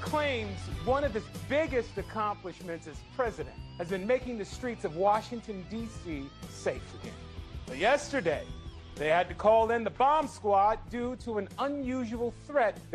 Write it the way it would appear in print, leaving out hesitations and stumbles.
claims one of his biggest accomplishments as president has been making the streets of Washington, D.C. safe again. But yesterday, they had to call in the bomb squad due to an unusual threat